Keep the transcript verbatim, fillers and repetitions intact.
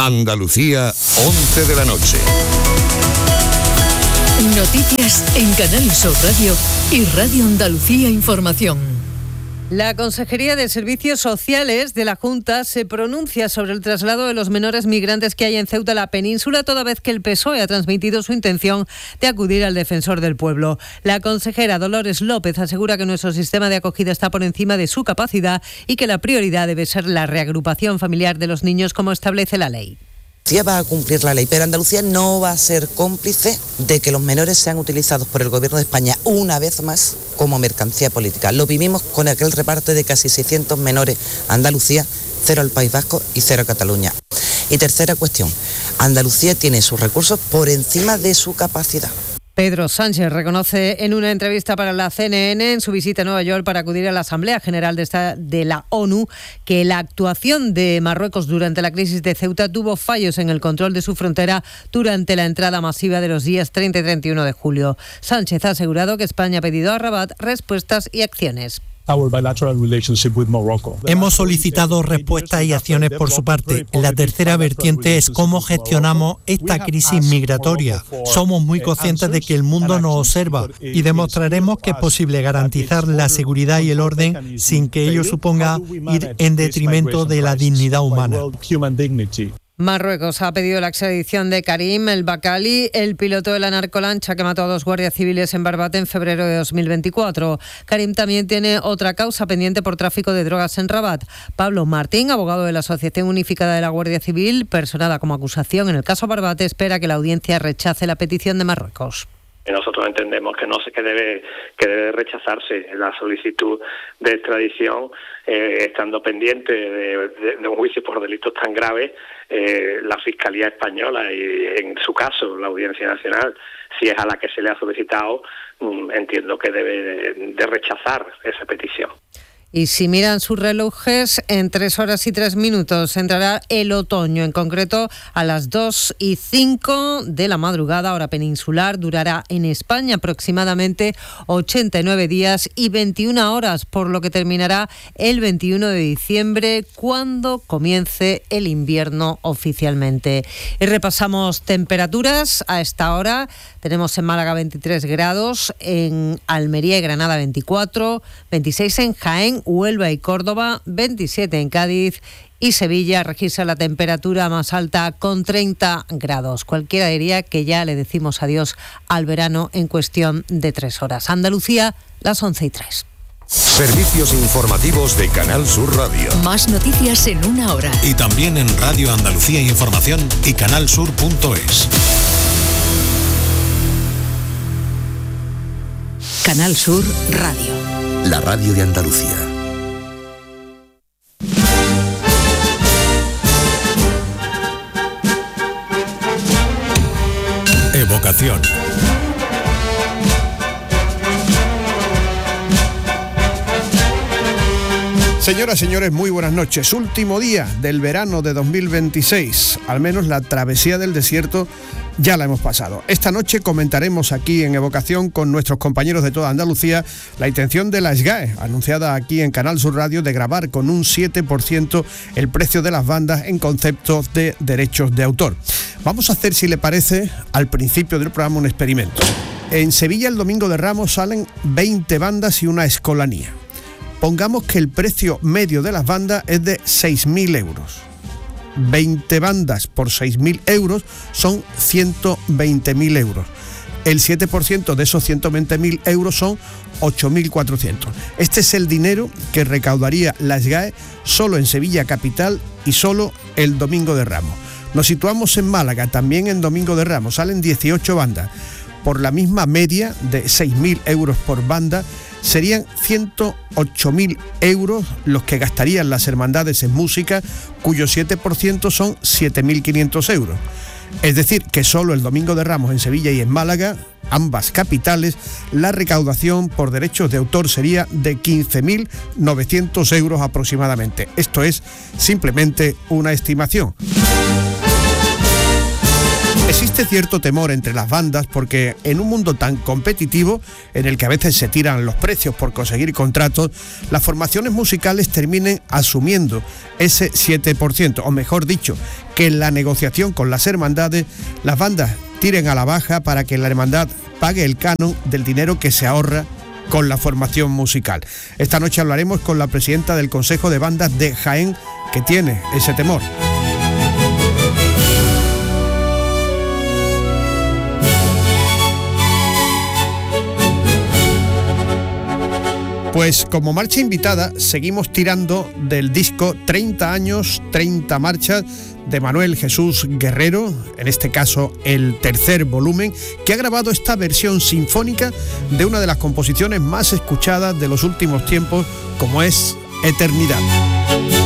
Andalucía, once de la noche. Noticias en Canal Sur Radio y Radio Andalucía Información. La Consejería de Servicios Sociales de la Junta se pronuncia sobre el traslado de los menores migrantes que hay en Ceuta a la península, toda vez que el P S O E ha transmitido su intención de acudir al Defensor del Pueblo. La consejera Dolores López asegura que nuestro sistema de acogida está por encima de su capacidad y que la prioridad debe ser la reagrupación familiar de los niños como establece la ley. Andalucía va a cumplir la ley, pero Andalucía no va a ser cómplice de que los menores sean utilizados por el Gobierno de España una vez más como mercancía política. Lo vivimos con aquel reparto de casi seiscientos menores a Andalucía, cero al País Vasco y cero a Cataluña. Y tercera cuestión, Andalucía tiene sus recursos por encima de su capacidad. Pedro Sánchez reconoce en una entrevista para la C N N en su visita a Nueva York para acudir a la Asamblea General de, esta, de la ONU que la actuación de Marruecos durante la crisis de Ceuta tuvo fallos en el control de su frontera durante la entrada masiva de los días treinta y treinta y uno de julio. Sánchez ha asegurado que España ha pedido a Rabat respuestas y acciones. Hemos solicitado respuestas y acciones por su parte. La tercera vertiente es cómo gestionamos esta crisis migratoria. Somos muy conscientes de que el mundo nos observa y demostraremos que es posible garantizar la seguridad y el orden sin que ello suponga ir en detrimento de la dignidad humana. Marruecos ha pedido la extradición de Karim El Bakali, el piloto de la narcolancha que mató a dos guardias civiles en Barbate en febrero de dos mil veinticuatro. Karim también tiene otra causa pendiente por tráfico de drogas en Rabat. Pablo Martín, abogado de la Asociación Unificada de la Guardia Civil, personada como acusación en el caso Barbate, espera que la audiencia rechace la petición de Marruecos. Nosotros entendemos que no sé que debe que debe rechazarse la solicitud de extradición, eh, estando pendiente de, de, de un juicio por delitos tan graves. Eh, la Fiscalía Española y, en su caso, la Audiencia Nacional, si es a la que se le ha solicitado, mm, entiendo que debe de, de rechazar esa petición. Y si miran sus relojes, en tres horas y tres minutos entrará el otoño, en concreto a las dos y cinco de la madrugada, hora peninsular. Durará en España aproximadamente ochenta y nueve días y veintiuna horas, por lo que terminará el veintiuno de diciembre, cuando comience el invierno oficialmente. Y repasamos temperaturas a esta hora. Tenemos en Málaga veintitrés grados, en Almería y Granada veinticuatro, veintiséis en Jaén, Huelva y Córdoba, veintisiete en Cádiz y Sevilla registra la temperatura más alta con treinta grados. Cualquiera diría que ya le decimos adiós al verano en cuestión de tres horas. Andalucía, las once y tres. Servicios informativos de Canal Sur Radio. Más noticias en una hora. Y también en Radio Andalucía Información y canalsur punto es. Canal Sur Radio. La radio de Andalucía. Evocación. Señoras, señores, muy buenas noches. Último día del verano de dos mil veintiséis. Al menos la travesía del desierto ya la hemos pasado. Esta noche comentaremos aquí en Evocación con nuestros compañeros de toda Andalucía la intención de la S G A E, anunciada aquí en Canal Sur Radio, de gravar con un siete por ciento el precio de las bandas en conceptos de derechos de autor. Vamos a hacer, si le parece, al principio del programa un experimento. En Sevilla el domingo de Ramos salen veinte bandas y una escolanía. Pongamos que el precio medio de las bandas es de seis mil euros. veinte bandas por seis mil euros son ciento veinte mil euros. El siete por ciento de esos ciento veinte mil euros son ocho mil cuatrocientos. Este es el dinero que recaudaría la S G A E solo en Sevilla capital y solo el domingo de Ramos. Nos situamos en Málaga, también en domingo de Ramos. Salen dieciocho bandas. Por la misma media de seis mil euros por banda, serían ciento ocho mil euros los que gastarían las hermandades en música, cuyo siete por ciento son siete mil quinientos euros. Es decir, que solo el domingo de Ramos en Sevilla y en Málaga, ambas capitales, la recaudación por derechos de autor sería de quince mil novecientos euros aproximadamente. Esto es simplemente una estimación. Es existe cierto temor entre las bandas porque en un mundo tan competitivo, en el que a veces se tiran los precios por conseguir contratos, las formaciones musicales terminen asumiendo ese siete por ciento, o mejor dicho, que en la negociación con las hermandades, las bandas tiren a la baja para que la hermandad pague el canon del dinero que se ahorra con la formación musical. Esta noche hablaremos con la presidenta del Consejo de Bandas de Jaén, que tiene ese temor. Pues como marcha invitada seguimos tirando del disco treinta años, treinta marchas de Manuel Jesús Guerrero, en este caso el tercer volumen, que ha grabado esta versión sinfónica de una de las composiciones más escuchadas de los últimos tiempos, como es Eternidad.